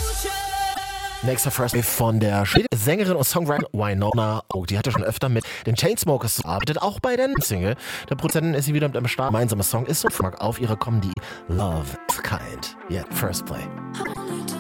Nächster First Wave von der Sängerin und Songwriterin Wynonna Oak. Die hatte schon öfter mit den Chainsmokers gearbeitet, auch bei der Single. Der Produzentin ist sie wieder mit einem Start. Gemeinsamer Song ist so auf ihre Comedy Love is Kind. Yeah, First Play.